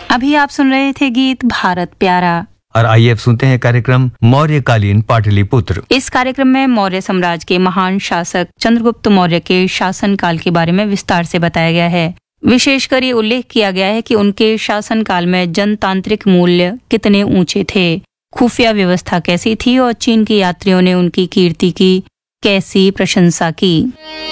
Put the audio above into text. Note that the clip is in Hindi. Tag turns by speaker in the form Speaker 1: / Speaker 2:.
Speaker 1: अभी आप सुन रहे थे गीत भारत प्यारा।
Speaker 2: और आइए अब सुनते हैं कार्यक्रम मौर्यकालीन पाटलिपुत्र।
Speaker 1: इस कार्यक्रम में मौर्य साम्राज्य के महान शासक चंद्रगुप्त मौर्य के शासनकाल के बारे में विस्तार से बताया गया है। विशेषकर ये उल्लेख किया गया है कि उनके शासनकाल में जनतांत्रिक मूल्य कितने ऊंचे थे, खुफिया व्यवस्था कैसी थी और चीन के यात्रियों ने उनकी कीर्ति की कैसी प्रशंसा की।